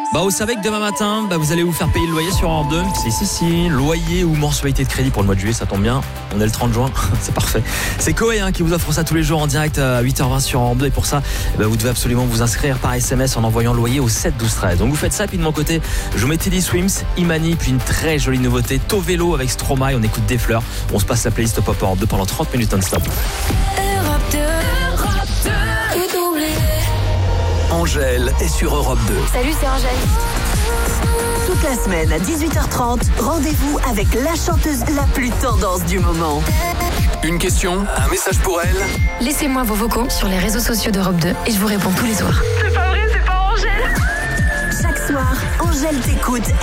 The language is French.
Vous savez que demain matin, vous allez vous faire payer le loyer sur Europe 2. Si. Loyer ou mensualité de crédit pour le mois de juillet, ça tombe bien. On est le 30 juin, c'est parfait. C'est Koé qui vous offre ça tous les jours en direct à 8h20 sur Europe 2. Et pour ça, vous devez absolument vous inscrire par SMS en envoyant loyer au 7 12 13. Donc vous faites ça, puis de mon côté, je vous mets Teddy Swims, Imani, puis une très jolie nouveauté, Tovelo avec Stromae. On écoute des fleurs. On se passe la playlist Pop Europe 2 pendant 30 minutes non-stop. Angèle est sur Europe 2. Salut, c'est Angèle. Toute la semaine à 18h30, rendez-vous avec la chanteuse la plus tendance du moment. Une question, un message pour elle. Laissez-moi vos vocaux sur les réseaux sociaux d'Europe 2 et je vous réponds tous les soirs. C'est pas vrai, c'est pas Angèle. Chaque soir, Angèle t'écoute